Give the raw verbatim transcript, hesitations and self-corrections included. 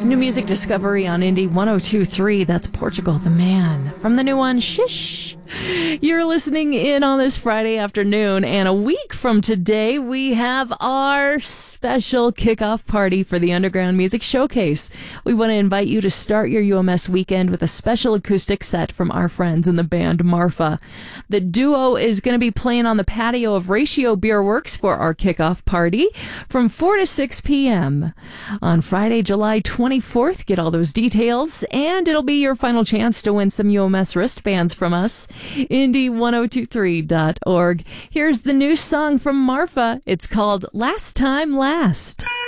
New music discovery on Indie one oh two point three. That's Portugal the Man from the new one, Shish. You're listening in on this Friday afternoon, and a week from today, we have our special kickoff party for the Underground Music Showcase. We want to invite you to start your U M S weekend with a special acoustic set from our friends in the band Marfa. The duo is going to be playing on the patio of Ratio Beer Works for our kickoff party from four to six p.m. on Friday, July twenty-fourth. Get all those details, and it'll be your final chance to win some U M S wristbands from us. Indie one oh two three dot org. Here's the new song from Marfa. It's called Last Time Last.